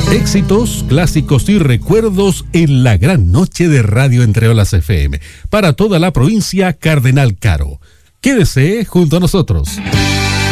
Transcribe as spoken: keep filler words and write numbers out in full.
Éxitos, clásicos y recuerdos en la gran noche de Radio Entre Olas F M. Para toda la provincia, Cardenal Caro. Quédese junto a nosotros.